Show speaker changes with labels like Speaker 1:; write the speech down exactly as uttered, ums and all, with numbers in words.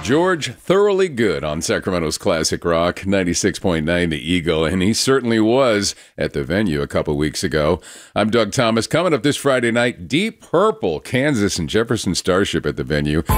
Speaker 1: George Thoroughly Good on Sacramento's Classic Rock, ninety-six point nine The Eagle, and he certainly was at the venue a couple weeks ago. I'm Doug Thomas. Coming up this Friday night, Deep Purple, Kansas and Jefferson Starship at the venue.